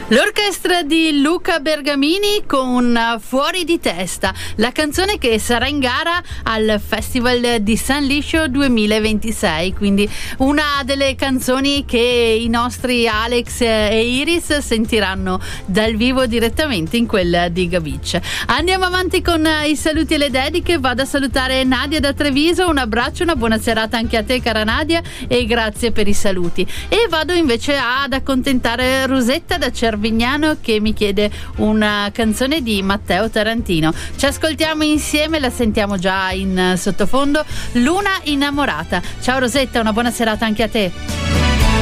L'orchestra di Luca Bergamini con Fuori di testa, la canzone che sarà in gara al Festival di San Liscio 2026, quindi una delle canzoni che i nostri Alex e Iris sentiranno dal vivo direttamente in quel di Gabicce. Andiamo avanti con i saluti e le dediche. Vado a salutare Nadia da Treviso, un abbraccio, una buona serata anche a te cara Nadia e grazie per i saluti. E vado invece ad accontentare Rosetta da Cervignano che mi chiede una canzone di Matteo Tarantino. Ci ascoltiamo insieme, la sentiamo già in sottofondo, Luna innamorata. Ciao Rosetta, una buona serata anche a te.